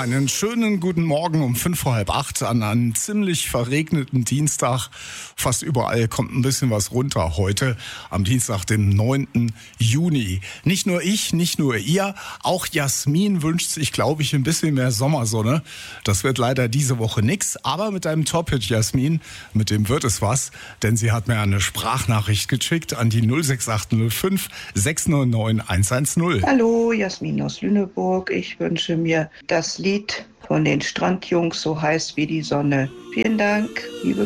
Einen schönen guten Morgen um 7:55 an einem ziemlich verregneten Dienstag. Fast überall kommt ein bisschen was runter heute, am Dienstag, dem 9. Juni. Nicht nur ich, nicht nur ihr, auch Jasmin wünscht sich, glaube ich, ein bisschen mehr Sommersonne. Das wird leider diese Woche nix, aber mit einem Top-Hit, Jasmin, mit dem wird es was, denn sie hat mir eine Sprachnachricht geschickt an die 06805 699 110. Hallo, Jasmin aus Lüneburg. Ich wünsche mir das Lied von den Strandjungs, so heiß wie die Sonne. Vielen Dank, liebe